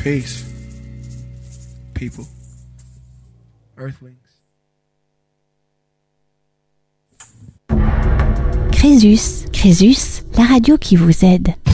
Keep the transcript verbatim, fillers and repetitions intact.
Peace, people, earthlings. Crésus, Crésus, la radio qui vous aide.